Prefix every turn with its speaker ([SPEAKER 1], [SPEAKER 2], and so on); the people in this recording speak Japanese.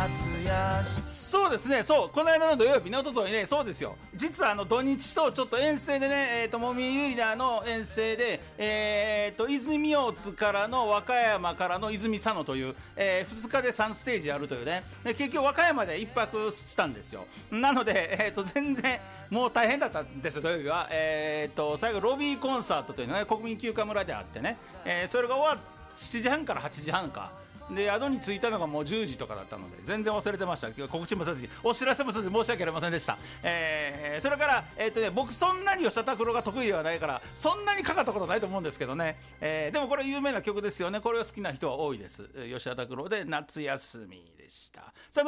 [SPEAKER 1] そうですね、そうこの間の土曜日ね、おとといね、そうですよ、実は土日とちょっと遠征でね、もみゆいなの遠征で、泉大津からの和歌山からの泉佐野という、2日で3ステージあるというね、結局和歌山で1泊したんですよ。なので、全然もう大変だったんですよ、土曜日は。最後ロビーコンサートというのが、ね、国民休暇村であってね、それが終わって7時半から8時半かで、宿に着いたのがもう10時とかだったので全然忘れてました。告知もせずにお知らせもせず申し訳ありませんでした。それから、僕そんなに吉田拓郎が得意ではないからそんなにかかったことないと思うんですけどね、でもこれ有名な曲ですよね。これが好きな人は多いです。吉田拓郎で夏休みでした。さあ